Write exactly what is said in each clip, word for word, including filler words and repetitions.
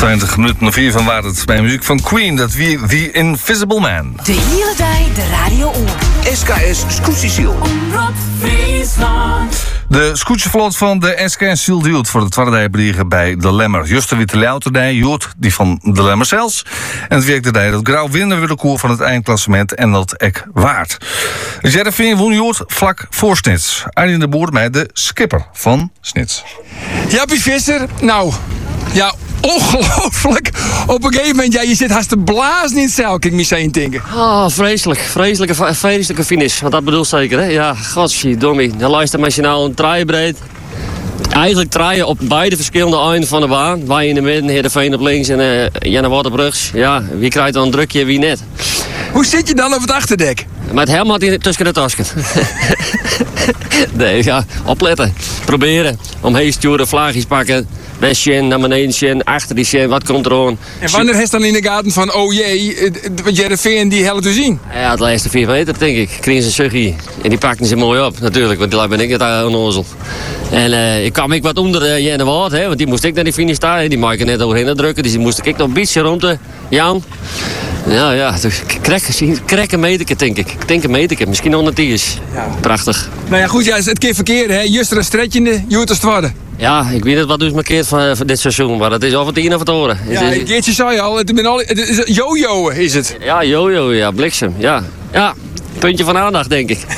twintig minuten of vier van waar het bij muziek van Queen. Dat wie The Invisible Man. De hele dag de radio om. S K S Scootjesiel. Omroep Friesland. De scootjevlot van de S K S Ziel duwt voor de Twaardijbriggen bij de Lemmer. Just de witte leuterdij, Jood die van de Lemmer zelfs. En het werkte dat Grauw winnen we de koer van het eindklassement en dat ek waard. Jereveen won Jood vlak voor Snits. Arjen de Boer met de skipper van Snits. Jappie Visser, nou, ja, ongelooflijk. Op een gegeven moment, ja, je zit haast te blazen in het zeil, kan ik me zijn denken. Oh, vreselijk. Vreselijke, vreselijke finish. Want dat bedoelt zeker, hè? Ja, godverdomme. Dan luistert maar nou een traaibreed. Eigenlijk draaien op beide verschillende einden van de baan. Wij in de midden, Heerenveen op links en uh, Janne Wort op rechts. Ja, wie krijgt dan een drukje, wie net. Hoe zit je dan op het achterdek? Met helemaal tussen de tasken. Nee, ja, opletten. Proberen. Omheen sturen, vlaagjes pakken. Best shin, naar beneden shin, achter die shin, wat komt er aan? En wanneer heeft dan in de gaten van, oh jee, want Jereveen die helft te zien? Ja, het laatste vier meter, denk ik. Kregen ze een suggie. En die pakten ze mooi op, natuurlijk, want die ben ik het onnozel. En uh, ik kwam ik wat onder uh, Janne Wort, hè, want die moest ik naar die finish staan. Die maakte net overheen drukken, dus die moest ik nog een beetje rond de Jan. Ja, ja, krek een meterke, denk ik. Ik denk een meterke, misschien honderd is. Ja. Prachtig. Nou ja, goed, ja, het keer verkeerd, hè. Juster een stretjende, je moet het worden. Ja, ik weet het wat dus markeert van, van dit seizoen, maar dat is al het een of het oren. Ja, een keertje zei je al, het is al, het is jojo is het. Ja, jojo, ja, bliksem, ja. Ja, puntje van aandacht, denk ik.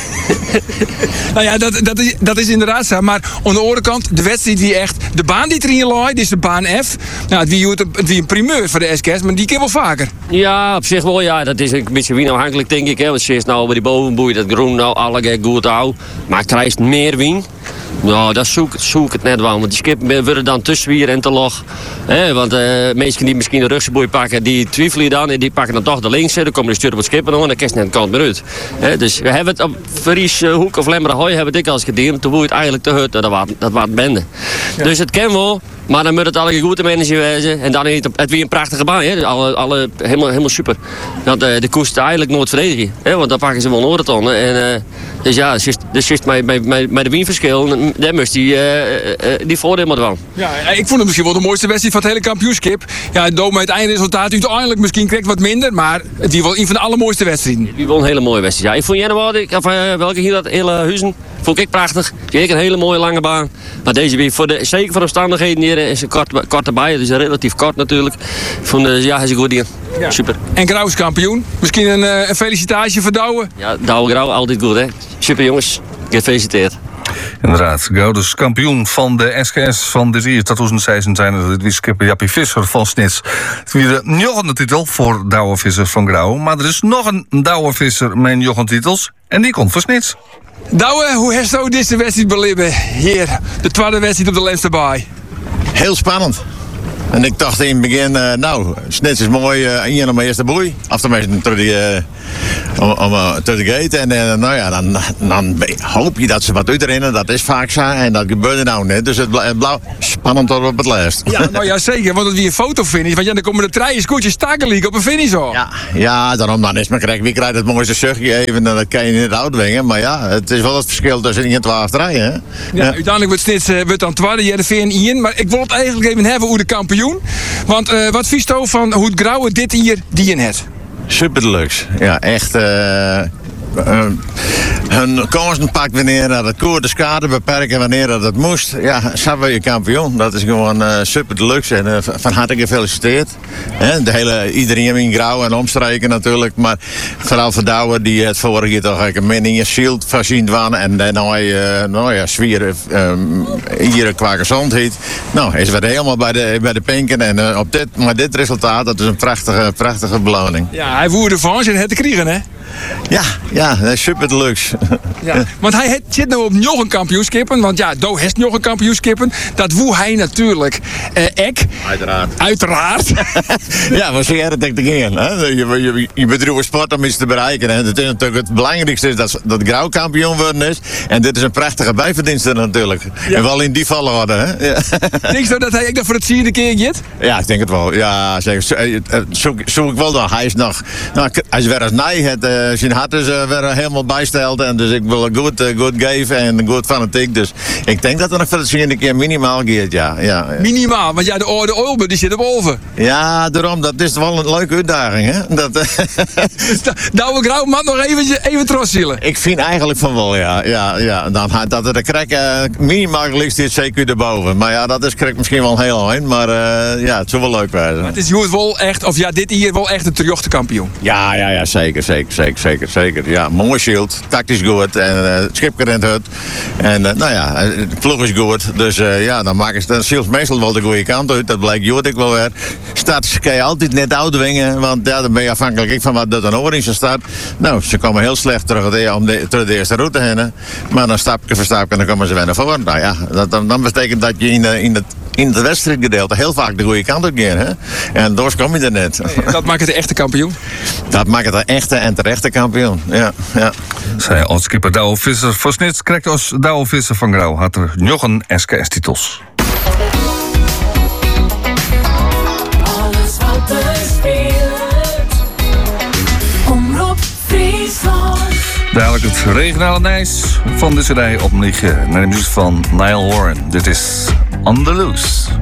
Nou ja, dat, dat, is, dat is inderdaad zo. Maar aan de andere kant, de wedstrijd die echt... De baan die erin laait, dit is de baan F. Nou, het wie, het wie een primeur voor de S K S, maar die keer wel vaker. Ja, op zich wel, ja. Dat is een beetje wienafhankelijk, denk ik. Hè. Want ze is nou bij die bovenboei, dat groen nou alle goed oud. Maar krijgt meer wien. Nou, dat zoek, zoek het net wel. Want die skippen worden dan te zwier en te log. He, want uh, mensen die misschien de rugsenboei pakken, die twijfelen dan. En die pakken dan toch de linkse. Dan komen de stuur op het skippen en dan krijg je net een kant meer uit. He, dus we hebben het op Fries uh, Hoek of Lemmerhooi hebben het ik als gedaan. Toen woe het eigenlijk te hut. Dat was dat was bende. Ja. Dus het kan wel. Maar dan moet het alle goede mensen wezen. En dan is het, het weer een prachtige baan. Hè? Alle, alle, helemaal, helemaal super. Dat uh, de koest eigenlijk nooit verdedigen. Hè? Want dan pakken ze wel een oortonnen. En uh, dus ja, dus is met, met, met, met de wienverschil. Daar moest die, uh, uh, die voordeel maar van. Ja, ik vond het misschien wel de mooiste wedstrijd van het hele kampioenschap. Ja, Doom met het eindresultaat uiteindelijk misschien kreeg wat minder. Maar het was een van de allermooiste wedstrijden. Die was een hele mooie wedstrijd. Ja, ik vond Januari, of uh, welke hier dat hele Huizen, vond ik prachtig. Zeker een hele mooie lange baan. Maar deze weer voor de, zeker voor de omstandigheden hier is een kort, kort erbij. Dus relatief kort natuurlijk. Vond uh, ja, hij is een goed hier. Ja. Super. En Grauw is kampioen. Misschien een, uh, een felicitatie voor Douwe. Ja, Douwe Grauw, altijd goed hè. Super jongens, gefeliciteerd. Inderdaad, Grauw dus kampioen van de S K S van dit jaar tweeduizend zestien zijn het wie skipper Jappie Visser van Snits. Het weer nog een titel voor Douwe Visser van Grauw. Maar er is nog een Douwe Visser met nog een titels en die komt van Snits. Douwe, hoe heeft zo deze wedstrijd beleven? Hier, de tweede wedstrijd op de Lemsterbaai. Heel spannend. En ik dacht in het begin, uh, nou, Snits is mooi, uh, hier nog mijn eerste boei. Af te mesten door die, uh, om, om, uh, door de gate. En uh, nou ja, dan, dan hoop je dat ze wat uitrennen. Dat is vaak zo. En dat gebeurde nou net. Dus het blijft spannend tot op het laatst. Ja, nou ja, zeker. Want het weer een fotofinish. Want ja, dan komen de treien scootjes stakkenliek op een finish al. Ja, ja, daarom dan is maar correct. Wie krijgt het mooiste sugje even? En dat kan je niet uitdwingen. Maar ja, het is wel het verschil tussen één en twaalf treien. Hè? Ja, ja, uiteindelijk wordt Snits uh, wordt dan tweede, Jereveen één. Maar ik wil het eigenlijk even hebben hoe de kampioen. Want uh, wat vies je van hoe het Grauwe dit hier die in het? Super deluxe. Ja, echt. Uh, uh, hun kansen pakt wanneer dat het koer de schade beperken wanneer dat het moest. Ja, zo ben je kampioen. Dat is gewoon uh, super deluxe. En uh, van harte gefeliciteerd. He, de hele, iedereen in Grauw en omstreken natuurlijk. Maar vooral voor Douwe die het vorige jaar toch een min in je shield voorzien van. En dan nou, uh, nou ja, zwieren um, hier qua gezondheid. Nou, is we helemaal bij de, bij de pinken. En uh, op dit, maar dit resultaat, dat is een prachtige, prachtige beloning. Ja, hij voerde de Frans en het te krijgen, hè? Ja, ja, dat is super deluxe. Ja, want hij het, zit nu op nog een kampioenskippen. Want ja, Do heeft nog een kampioenskippen. Dat woe hij natuurlijk. Uh, ek. Uiteraard. Uiteraard. Ja, maar zeer het denk ik in. Je, je, je bedrijft sport om iets te bereiken. Hè. Het is natuurlijk het belangrijkste is dat, dat Grauw kampioen worden is. En dit is een prachtige bijverdienste natuurlijk. Ja. En wel in die volgorde. Hè. Ja. Denk je dat hij ik dat voor het vierde keer gaat? Ja, ik denk het wel. Ja, zeker. Zoek, zoek ik wel dan. Hij is nog, nou, hij is weer als nij het. Uh, zijn hart is uh, weer helemaal bijsteld. En dus ik wil een goed, uh, goed geven en een goed fanatiek. Dus ik denk dat er nog voor het een keer minimaal gaat, ja. ja, ja. Minimaal, want ja, de oude Oilbe die zit erboven. Ja, daarom, dat is wel een leuke uitdaging, hè. Dat, Dus Douwe Grauw mag nog even, even trotsielen. ik vind eigenlijk van wel, ja. ja, ja. Dan, dat er de krek uh, minimaal ligt, zit zeker erboven. Maar ja, dat is krek misschien wel heel heen. Maar uh, ja, het zou wel leuk zijn. Het is Joert wel echt, of ja, dit hier wel echt een terjochte kampioen. Ja, ja, ja, zeker, zeker, zeker, zeker, zeker. Ja, mooi shield, tactisch goed en uh, het schip rent het. En uh, nou ja, het vlug is goed. Dus uh, ja, dan maken ze dan shield meestal wel de goede kant uit. Dat blijkt Joert ook wel weer. Starts kan je altijd net uitdwingen, want ja, dan ben je afhankelijk van wat dat dan over in zijn start. Nou, ze komen heel slecht terug de, om de, terug de eerste route heen. Maar dan stapje voor stapje dan komen ze weer naar voren. Nou ja, dat, dan, dan betekent dat je in, de, in het in het wedstrijdgedeelte heel vaak de goede kant op gaan. Hè? En door kom je er net. Dat maakt het de echte kampioen? Dat maakt het de echte en terechte kampioen. Ja, ja. Zij als skipper Douwe Visser voor Snits krijgt als Douwe Visser van Grauw had er nog een S K S-titels. Alles wat er speelt. Omroep Friesland. Dadelijk het regionale Nijs van de C D op negen. Naar de muziek van Niall Horan. Dit is On The Loose.